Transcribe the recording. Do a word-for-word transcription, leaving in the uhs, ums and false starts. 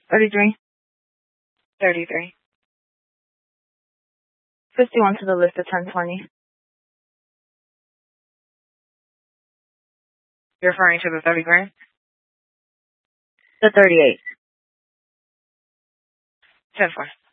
thirty-three. thirty-three. fifty-one to the list of ten twenty. You're referring to the thirty grand? The thirty-eight. ten four.